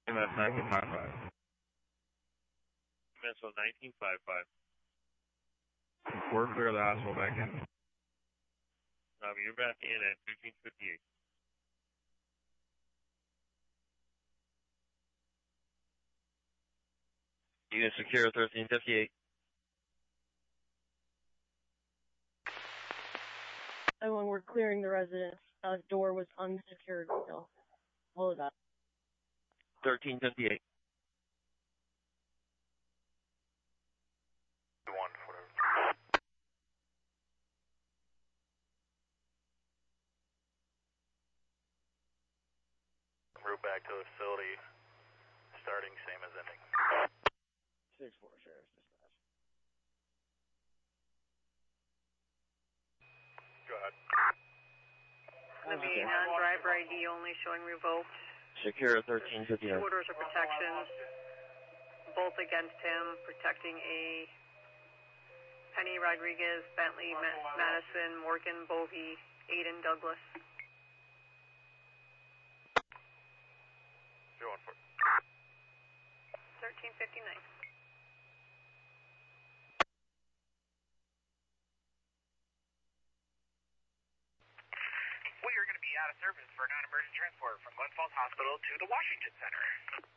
MS 1955. MS 1955. We're clear of the hospital back in. You're back in at 1358. Unit secure 1358. And when we're clearing the residence, door was unsecured still. Hold up. 1358. Route back to the facility, starting same as ending. 6-4 Sheriff's Dispatch. Go ahead. Going to be non-driver ID only, showing revoked. Secure 1359. Orders of protection, both against him, protecting a Penny Rodriguez, Bentley, Madison, Morgan, Bovey, Aiden, Douglas. 1359. We are going to be out of service for non-emergent transport from Glen Falls Hospital to the Washington Center.